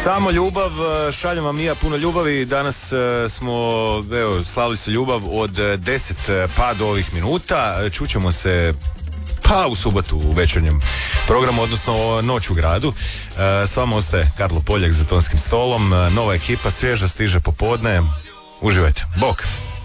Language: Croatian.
Samo ljubav, šaljem vam i ja puno ljubavi. Danas smo, slavili su ljubav od 10 pa do ovih minuta. Čućemo se pa u subotu u večernjem programu, odnosno Noć u gradu. S vama ostaje Karlo Poljak za tonskim stolom. Nova ekipa, svježa, stiže popodne. Uživajte. Bok!